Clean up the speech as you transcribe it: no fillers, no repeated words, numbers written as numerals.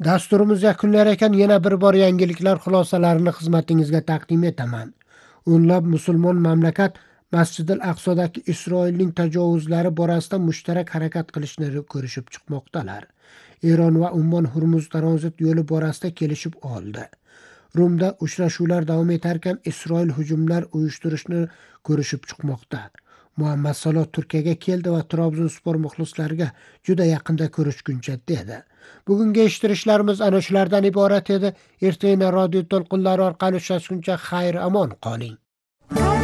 Dasturimiz yakunlar ekan yana bir bor yangiliklar xulosalarini xizmatingizga taqdim etaman. O'nlab musulmon mamlakat Masjidil Aqsodagi Isroilning tajovuzlari borasida mushtarak harakat qilishni ko'rishib chiqmoqdalar. Eron va Ummon Hurmuz tranzit yo'li borasida kelishib oldi. Rumda uchrashuvlar davom etarkan Isroil hujumlar uyushtirishni ko'rishib chiqmoqda. Muhammad Saloh Turkiyaga keldi va Trabzonspor muxlislariga juda yaqinda ko'rishguncha dedi. Bugungi eshittirishlarimiz ana shulardan iborat edi. Ertaga radio to'lqinlari orqali uchrashguncha xayr amon qoling.